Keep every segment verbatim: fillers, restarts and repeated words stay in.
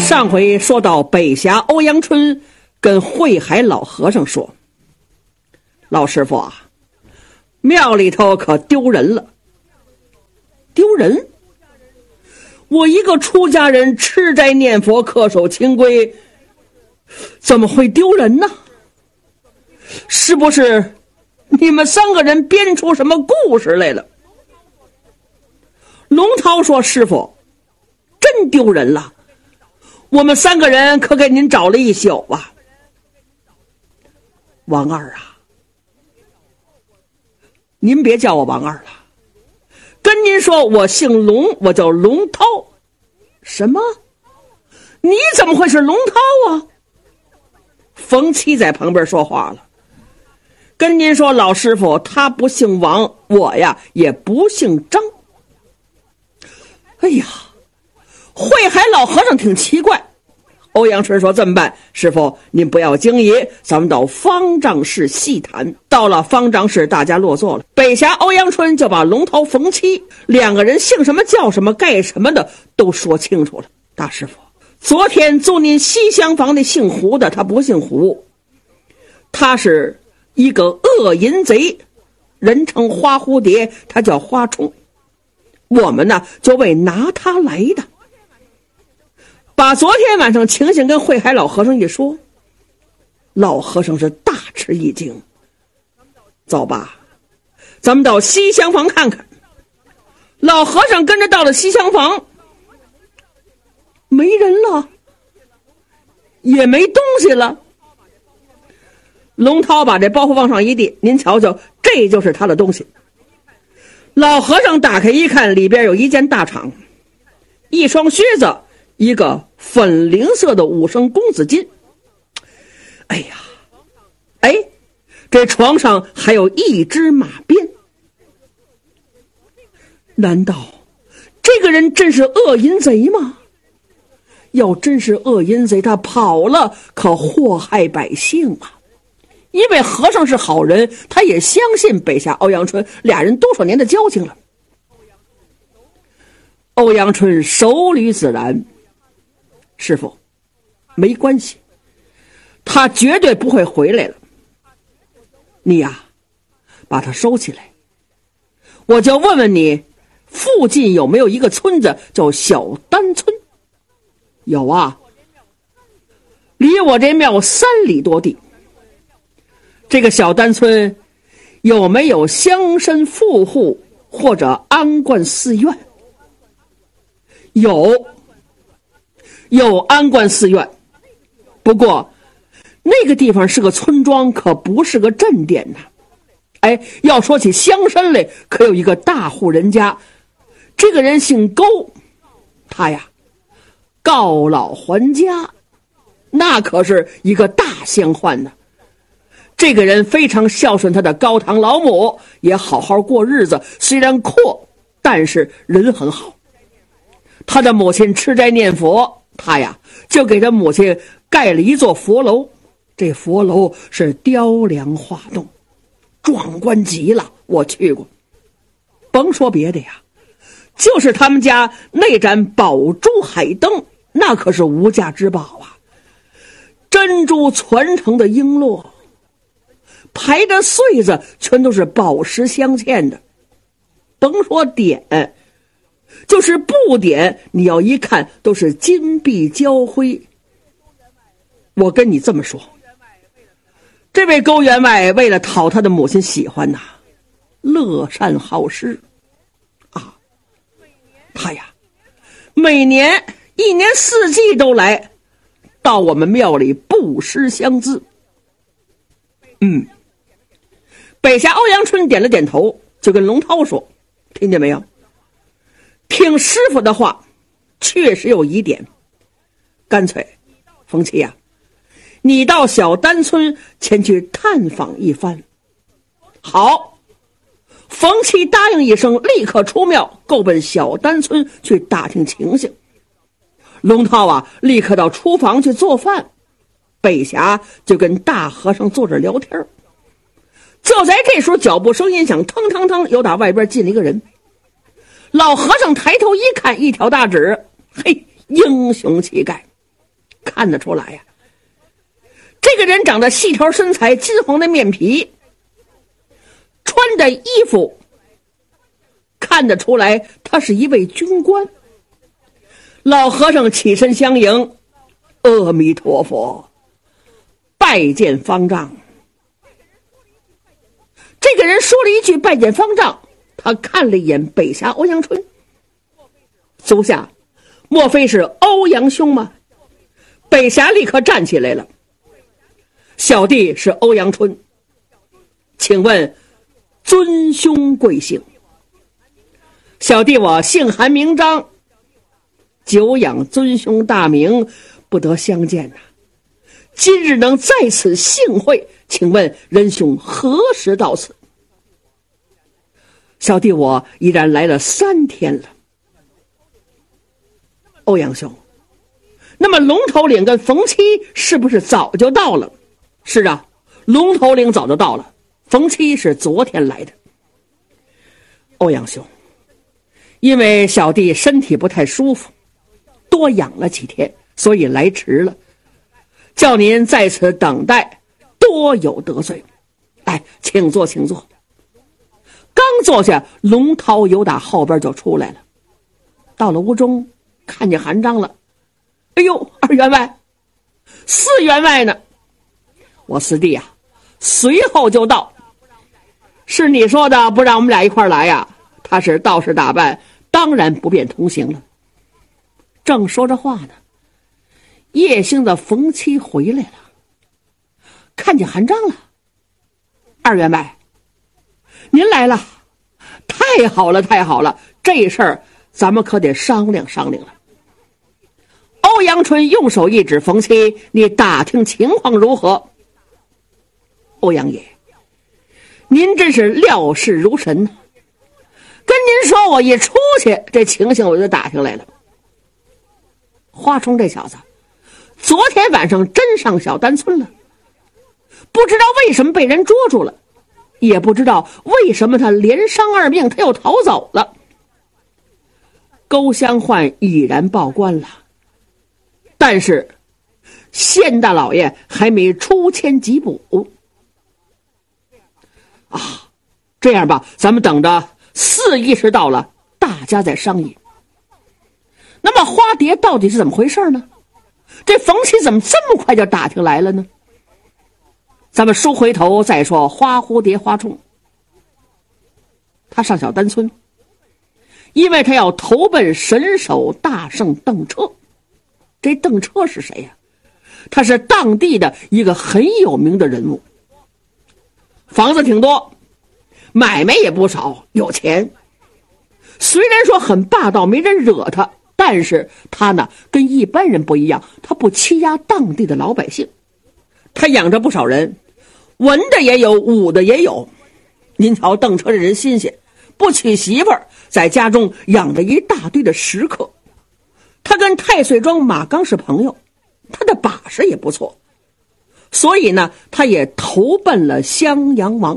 上回说到北峡欧阳春跟慧海老和尚说，老师傅啊，庙里头可丢人了。丢人？我一个出家人吃斋念佛恪守清规，怎么会丢人呢？是不是你们三个人编出什么故事来了？龙涛说，师傅，真丢人了，我们三个人可给您找了一宿啊。王二啊，您别叫我王二了，跟您说我姓龙，我叫龙涛。什么？你怎么会是龙涛啊？冯七在旁边说话了，跟您说，老师傅，他不姓王，我呀也不姓张。哎呀，慧海老和尚挺奇怪。欧阳春说，这么办，师傅您不要惊疑，咱们到方丈室细谈。到了方丈室，大家落座了，北峡欧阳春就把龙涛冯七两个人姓什么叫什么干什么的都说清楚了。大师傅，昨天租您西厢房的姓胡的，他不姓胡，他是一个恶淫贼，人称花蝴蝶，他叫花冲，我们呢就为拿他来的。把昨天晚上情形跟慧海老和尚一说，老和尚是大吃一惊。走吧，咱们到西厢房看看。老和尚跟着到了西厢房，没人了，也没东西了。龙涛把这包袱往上一递，您瞧瞧，这就是他的东西。老和尚打开一看，里边有一件大氅，一双靴子，一个粉菱色的五升公子巾。哎呀，哎，这床上还有一只马鞭。难道这个人真是恶淫贼吗？要真是恶淫贼，他跑了可祸害百姓啊。因为和尚是好人，他也相信北峡欧阳春，俩人多少年的交情了。欧阳春手捋自然，师傅，没关系，他绝对不会回来了。你呀、啊，把他收起来。我就问问你，附近有没有一个村子叫小丹村？有啊，离我这庙三里多地。这个小丹村有没有乡绅富户或者安观寺院？有，有安观寺院，不过那个地方是个村庄，可不是个镇店呐。哎，要说起乡绅来，可有一个大户人家，这个人姓勾，他呀告老还家，那可是一个大乡宦呢。这个人非常孝顺他的高堂老母，也好好过日子，虽然阔，但是人很好。他的母亲吃斋念佛，他呀就给他母亲盖了一座佛楼，这佛楼是雕梁画栋，壮观极了，我去过。甭说别的呀，就是他们家那盏宝珠海灯，那可是无价之宝啊，珍珠传承的璎珞，排着穗子全都是宝石镶嵌的。甭说点，就是不点，你要一看都是金碧交辉。我跟你这么说，这位勾员外为了讨他的母亲喜欢呐、啊，乐善好施啊，他呀每年一年四季都来到我们庙里布施相资。嗯，北峡欧阳春点了点头，就跟龙涛说，听见没有，听师傅的话，确实有疑点，干脆冯七呀、啊，你到小丹村前去探访一番。好，冯七答应一声，立刻出庙，够奔小丹村去打听情形。龙涛啊，立刻到厨房去做饭，北峡就跟大和尚坐着聊天。就在这时候，脚步声音响，腾腾腾，又打外边进了一个人。老和尚抬头一看，一条大指，嘿，英雄气概。 看得出来呀、啊，这个人长得细条身材，金黄的面皮，穿的衣服看得出来他是一位军官。老和尚起身相迎，阿弥陀佛，拜见方丈。这个人说了一句拜见方丈，他看了一眼北峡欧阳春，足下莫非是欧阳兄吗？北峡立刻站起来了，小弟是欧阳春，请问尊兄贵姓？小弟我姓韩名章，久仰尊兄大名，不得相见呐、啊。今日能在此幸会，请问仁兄何时到此？小弟我已然来了三天了。欧阳兄，那么龙头岭跟冯七是不是早就到了？是啊，龙头岭早就到了，冯七是昨天来的。欧阳兄，因为小弟身体不太舒服，多养了几天，所以来迟了，叫您在此等待，多有得罪。哎，请坐请坐。刚坐下，龙涛由打后边就出来了，到了屋中看见韩章了。哎呦，二员外，四员外呢？我四弟啊，随后就到。是你说的不让我们俩一块来呀、啊？他是道士打扮，当然不便同行了。正说着话呢，叶兴的冯七回来了，看见韩章了。二员外，您来了，太好了太好了，这事儿咱们可得商量商量了。欧阳春用手一指冯七，你打听情况如何？欧阳爷，您真是料事如神呐、啊！跟您说，我一出去，这情形我就打听来了。花冲这小子昨天晚上真上小丹村了，不知道为什么被人捉住了，也不知道为什么他连伤二命，他又逃走了。勾香焕已然报官了，但是县大老爷还没出迁缉捕啊。这样吧，咱们等着四义时到了，大家再商议。那么花蝶到底是怎么回事呢？这冯七怎么这么快就打听来了呢？咱们说回头再说花蝴蝶花冲。他上小丹村，因为他要投奔神手大圣邓彻。这邓彻是谁呀、啊？他是当地的一个很有名的人物，房子挺多，买卖也不少，有钱。虽然说很霸道，没人惹他，但是他呢跟一般人不一样，他不欺压当地的老百姓，他养着不少人，文的也有，武的也有。您瞧邓彻这人新鲜，不娶媳妇儿，在家中养着一大堆的食客。他跟太岁庄马刚是朋友，他的把式也不错，所以呢他也投奔了襄阳王。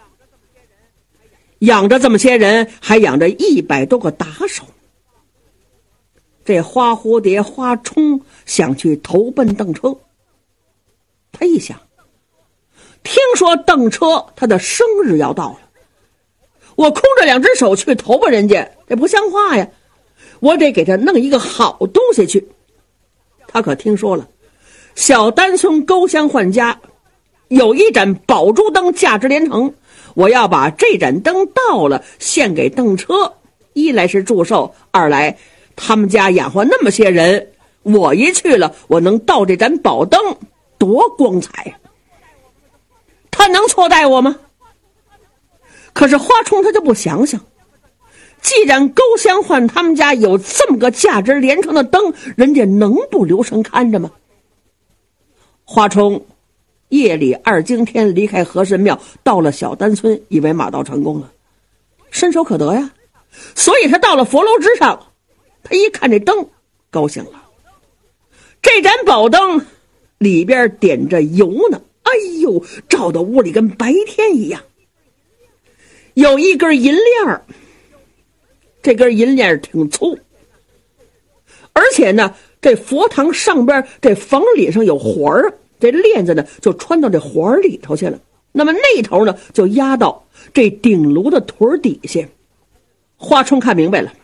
养着这么些人，还养着一百多个打手。这花蝴蝶花冲想去投奔邓车，他一想，听说邓车他的生日要到了，我空着两只手去投奔人家，这不像话呀，我得给他弄一个好东西去。他可听说了小丹村勾香焕家有一盏宝珠灯，价值连城，我要把这盏灯到了献给邓车，一来是祝寿，二来他们家养活那么些人，我一去了，我能盗这盏宝灯，多光彩呀！他能错待我吗？可是花冲他就不想想，既然勾香焕他们家有这么个价值连城的灯，人家能不留神看着吗？花冲夜里二更天离开和神庙，到了小丹村，以为马到成功了，伸手可得呀，所以他到了佛楼之上，他一看这灯，高兴了。这盏宝灯里边点着油呢，哎呦，照到屋里跟白天一样。有一根银链，这根银链挺粗，而且呢这佛堂上边这房里上有环儿，这链子呢就穿到这环里头去了。那么那头呢就压到这顶炉的腿底下。华冲看明白了，